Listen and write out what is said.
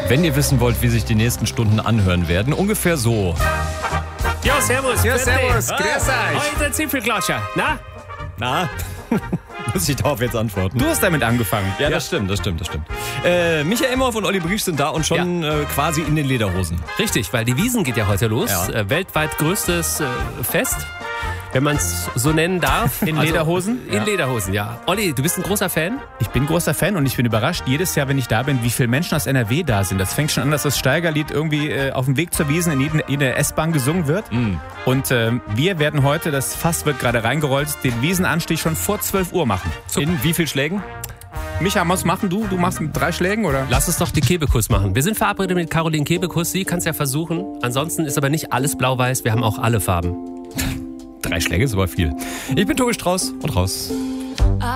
wenn ihr wissen wollt, wie sich die nächsten Stunden anhören werden. Ungefähr so. Ja, servus. Ja, grüß servus, dich. grüß euch. Heute Zipfelklatscher. Na? Muss ich darauf jetzt antworten? Du hast damit angefangen. Ja, das stimmt. Michael Imhoff und Olli Briesch sind da und schon quasi in den Lederhosen. Richtig, weil die Wiesn geht ja heute los. Ja. Weltweit größtes Fest, wenn man es so nennen darf. In Lederhosen? In Lederhosen, ja. Olli, du bist ein großer Fan? Ich bin großer Fan und ich bin überrascht, jedes Jahr, wenn ich da bin, wie viele Menschen aus NRW da sind. Das fängt schon an, dass das Steigerlied irgendwie auf dem Weg zur Wiesn in jeder S-Bahn gesungen wird. Und wir werden heute, das Fass wird gerade reingerollt, den Wiesenanstieg schon vor 12 Uhr machen. In wie viel Schlägen? Micha, was machen du? Du machst mit 3 Schlägen, oder? Lass uns doch die Kebekus machen. Wir sind verabredet mit Caroline Kebekus. Sie kann es ja versuchen. Ansonsten ist aber nicht alles blau-weiß. Wir haben auch alle Farben. 3 Schläge ist aber viel. Ich bin Tobi Strauß und raus.